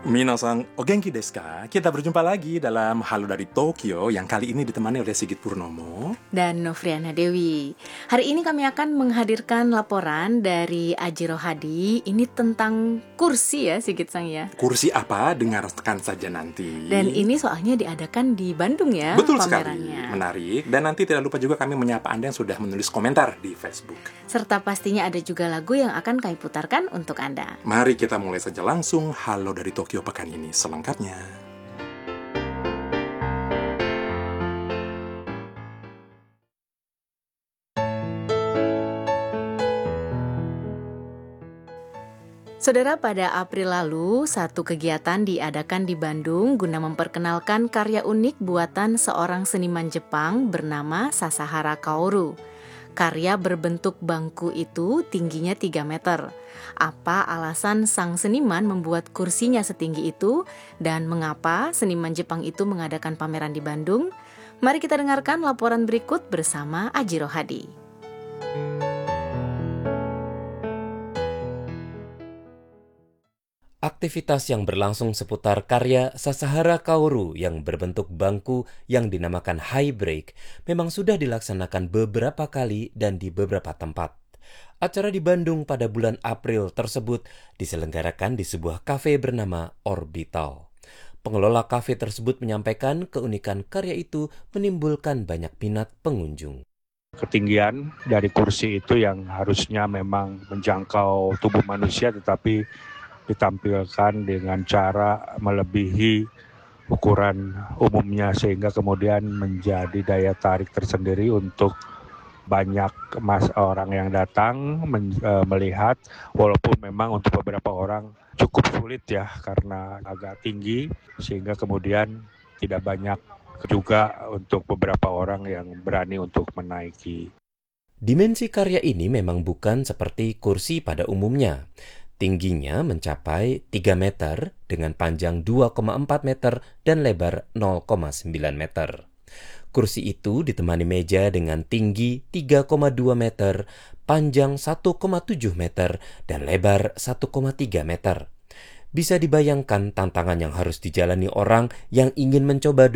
Minasan, o genki desu ka? Kita berjumpa lagi dalam Halo dari Tokyo yang kali ini ditemani oleh Sigit Purnomo dan Novriana Dewi. Hari ini kami akan menghadirkan laporan dari Ajiro Hadi. Ini tentang kursi ya, Sigit-san ya. Kursi apa? Dengarkan saja nanti. Dan ini soalnya diadakan di Bandung ya. Betul sekali, menarik. Dan nanti tidak lupa juga kami menyapa Anda yang sudah menulis komentar di Facebook. Serta pastinya ada juga lagu yang akan kami putarkan untuk Anda. Mari kita mulai saja langsung Halo dari Tokyo pekan ini selengkapnya. Saudara, pada April lalu, satu kegiatan diadakan di Bandung guna memperkenalkan karya unik buatan seorang seniman Jepang bernama Sasahara Kaoru. Karya berbentuk bangku itu tingginya 3 meter. Apa alasan sang seniman membuat kursinya setinggi itu dan mengapa seniman Jepang itu mengadakan pameran di Bandung? Mari kita dengarkan laporan berikut bersama Ajiro Hadi. Aktivitas yang berlangsung seputar karya Sasahara Kaoru yang berbentuk bangku yang dinamakan high break memang sudah dilaksanakan beberapa kali dan di beberapa tempat. Acara di Bandung pada bulan April tersebut diselenggarakan di sebuah kafe bernama Orbital. Pengelola kafe tersebut menyampaikan keunikan karya itu menimbulkan banyak minat pengunjung. Ketinggian dari kursi itu yang harusnya memang menjangkau tubuh manusia tetapi ditampilkan dengan cara melebihi ukuran umumnya sehingga kemudian menjadi daya tarik tersendiri untuk banyak orang yang datang melihat, walaupun memang untuk beberapa orang cukup sulit ya karena agak tinggi sehingga kemudian tidak banyak juga untuk beberapa orang yang berani untuk menaiki. Dimensi karya ini memang bukan seperti kursi pada umumnya. Tingginya mencapai 3 meter dengan panjang 2,4 meter dan lebar 0,9 meter. Kursi itu ditemani meja dengan tinggi 3,2 meter, panjang 1,7 meter, dan lebar 1,3 meter. Bisa dibayangkan tantangan yang harus dijalani orang yang ingin mencoba